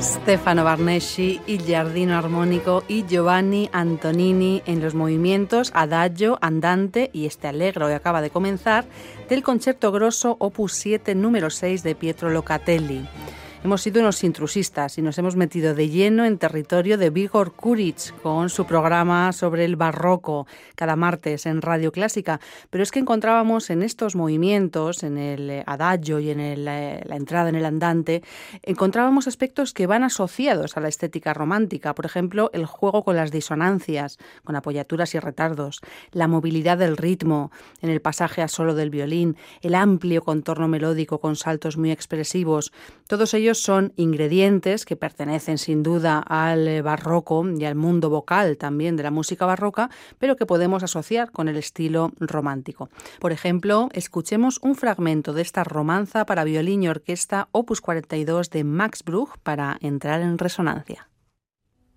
Stefano Barnesci, il Giardino Armónico y Giovanni Antonini en los movimientos Adagio, Andante y este allegro que acaba de comenzar del Concerto Grosso Opus 7 número 6 de Pietro Locatelli. Hemos sido unos intrusistas y nos hemos metido de lleno en territorio de Vigor Kuric con su programa sobre el barroco cada martes en Radio Clásica. Pero es que encontrábamos en estos movimientos, en el adagio y en la entrada en el andante, encontrábamos aspectos que van asociados a la estética romántica. Por ejemplo, el juego con las disonancias, con apoyaturas y retardos, la movilidad del ritmo en el pasaje a solo del violín, el amplio contorno melódico con saltos muy expresivos. Todos ellos son ingredientes que pertenecen sin duda al barroco y al mundo vocal también de la música barroca, pero que podemos asociar con el estilo romántico. Por ejemplo, escuchemos un fragmento de esta romanza para violín y orquesta Opus 42 de Max Bruch para entrar en resonancia.